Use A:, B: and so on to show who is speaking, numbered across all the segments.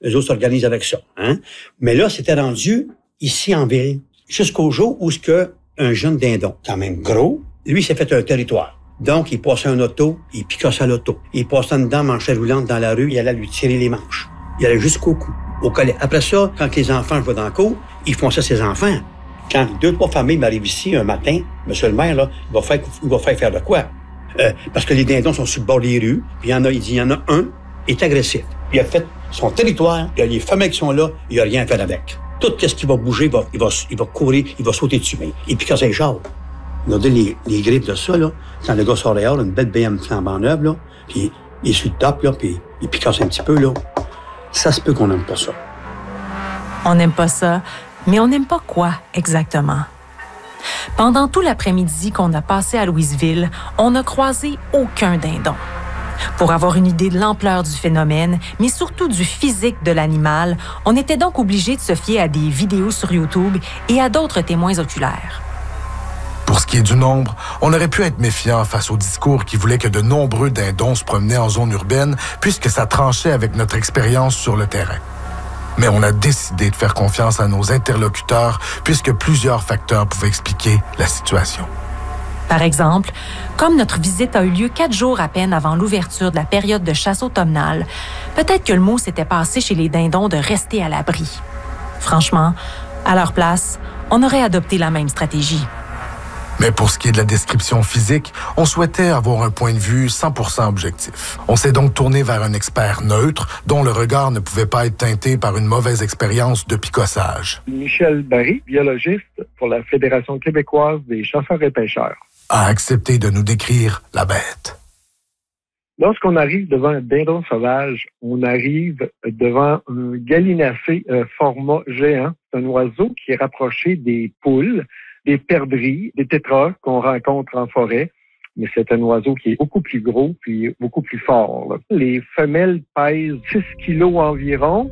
A: eux autres s'organisent avec ça. Hein? Mais là, c'était rendu ici en ville, jusqu'au jour où un jeune dindon, quand même gros, lui s'est fait un territoire. Donc, il passait un auto, il picassait l'auto. Il passait dedans, manchette roulante dans la rue, il allait lui tirer les manches. Il allait jusqu'au cou, au collet. Après ça, quand les enfants jouaient dans le cour, ils font ça à ses enfants. Quand 2-3 familles m'arrivent ici un matin, monsieur le maire, là, il va faire de quoi? Parce que les dindons sont sur le bord des rues, puis il y en a un, est agressif. Il a fait son territoire, il y a les femelles qui sont là, il n'y a rien à faire avec. Tout ce qui va bouger, il va courir, il va sauter dessus. Mais il pique ses jambes. On a dit les grippes de ça, là, quand le gars sort dehors, une belle BM flambant neuve, là, puis il est sur le top, là, puis il picasse un petit peu, là. Ça se peut qu'on n'aime pas ça.
B: On n'aime pas ça, mais on n'aime pas quoi exactement? Pendant tout l'après-midi qu'on a passé à Louisville, on n'a croisé aucun dindon. Pour avoir une idée de l'ampleur du phénomène, mais surtout du physique de l'animal, on était donc obligé de se fier à des vidéos sur YouTube et à d'autres témoins oculaires.
C: Pour ce qui est du nombre, on aurait pu être méfiant face au discours qui voulait que de nombreux dindons se promenaient en zone urbaine, puisque ça tranchait avec notre expérience sur le terrain. Mais on a décidé de faire confiance à nos interlocuteurs, puisque plusieurs facteurs pouvaient expliquer la situation.
B: Par exemple, comme notre visite a eu lieu 4 jours à peine avant l'ouverture de la période de chasse automnale, peut-être que le mot s'était passé chez les dindons de rester à l'abri. Franchement, à leur place, on aurait adopté la même stratégie.
C: Mais pour ce qui est de la description physique, on souhaitait avoir un point de vue 100% objectif. On s'est donc tourné vers un expert neutre, dont le regard ne pouvait pas être teinté par une mauvaise expérience de picossage.
D: Michel Barry, biologiste pour la Fédération québécoise des chasseurs et pêcheurs,
C: a accepté de nous décrire la bête.
D: Lorsqu'on arrive devant un dindon sauvage, on arrive devant un gallinacé format géant. C'est un oiseau qui est rapproché des poules, des perdrix, des tétras qu'on rencontre en forêt. Mais c'est un oiseau qui est beaucoup plus gros puis beaucoup plus fort, là. Les femelles pèsent 6 kilos environ.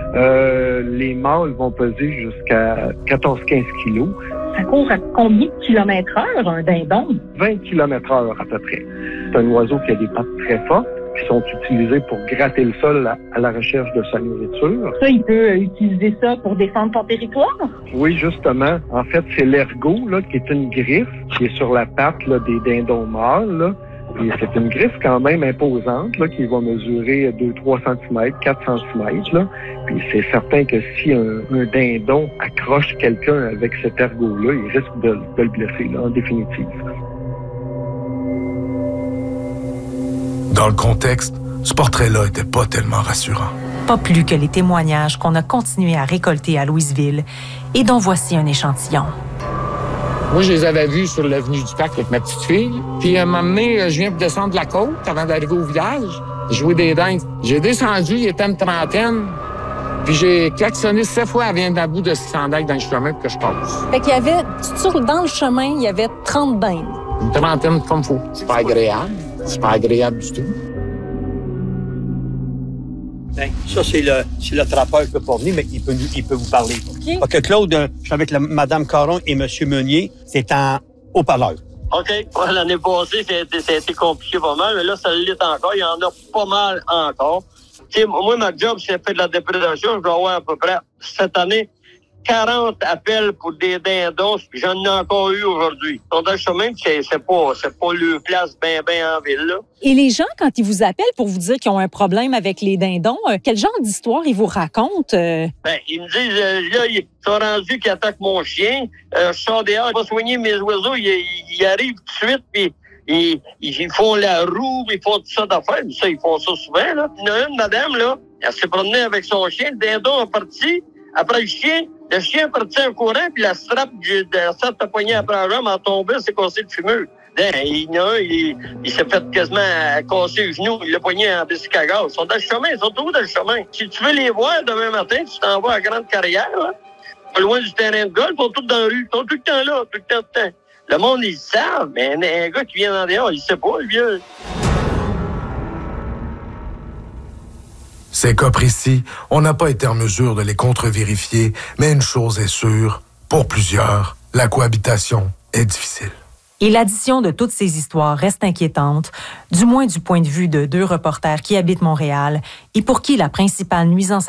D: Les mâles vont peser jusqu'à 14-15 kilos.
E: Ça court à combien de kilomètres-heure, un dindon?
D: 20 km/h à peu près. C'est un oiseau qui a des pattes très fortes, qui sont utilisées pour gratter le sol à la recherche de sa nourriture.
E: Ça, il peut utiliser ça pour défendre son territoire?
D: Oui, justement. En fait, c'est l'ergot, là, qui est une griffe qui est sur la patte là, des dindons mâles, là. Et c'est une griffe quand même imposante, là, qui va mesurer 2-3 cm, 4 cm. Là. Puis c'est certain que si un dindon accroche quelqu'un avec cet ergot-là, il risque de le blesser, là, en définitive.
C: Dans le contexte, ce portrait-là était pas tellement rassurant.
B: Pas plus que les témoignages qu'on a continué à récolter à Louisville et dont voici un échantillon.
F: Moi, je les avais vus sur l'avenue du Parc avec ma petite fille. Puis, à un moment donné, je viens de descendre la côte avant d'arriver au village. Jouer des dindes. J'ai descendu, il était une trentaine. Puis, j'ai klaxonné 7 fois à venir d'un bout de sandail dans le chemin pour que je passe.
B: Fait qu'il y avait, dans le chemin, il y avait 30 dindes.
F: Une trentaine comme faut. C'est pas agréable. C'est pas agréable du tout.
A: Ça, c'est le trappeur qui peut pas venir, mais il peut vous parler. OK, Claude, je suis avec Mme Caron et M. Meunier. C'est en haut-parleur.
G: OK. Ouais, l'année passée, ça a été compliqué pas mal, mais là, ça l'est encore. Il y en a pas mal encore. Tu sais, moi, ma job, c'est fait de la déprédation. Je dois avoir à peu près, cette année, 40 appels pour des dindons. J'en ai encore eu aujourd'hui. Sur le chemin, c'est pas le place bien en ville, là.
B: Et les gens, quand ils vous appellent pour vous dire qu'ils ont un problème avec les dindons, quel genre d'histoire ils vous racontent?
G: Ben, ils me disent, là, ils sont rendus qu'ils attaquent mon chien. Je sors dehors, je vais soigner mes oiseaux. Ils arrivent tout de suite, puis ils font la roue, ils font tout ça d'affaires. Ça, ils font ça souvent, là. Il y en a une, madame, là, elle s'est promenée avec son chien. Le dindon est parti. Après le chien est parti en courant, puis la strap de poignée après la jambe a tombé, c'est cassé le fumeux. Il y en a un, il s'est fait quasiment casser le genou. Il l'a poigné en bicycle à gaz. Ils sont dans le chemin, ils sont tous dans le chemin. Si tu veux les voir demain matin, tu t'en vas à Grande Carrière, là, pas loin du terrain de golf, ils sont tous dans la rue. Ils sont tout le temps là, tout le temps. Le monde, ils savent, mais un gars qui vient dans dehors, il sait pas, le vieux.
C: Ces cas précis, on n'a pas été en mesure de les contre-vérifier, mais une chose est sûre, pour plusieurs, la cohabitation est difficile.
B: Et l'addition de toutes ces histoires reste inquiétante, du moins du point de vue de 2 reporters qui habitent Montréal et pour qui la principale nuisance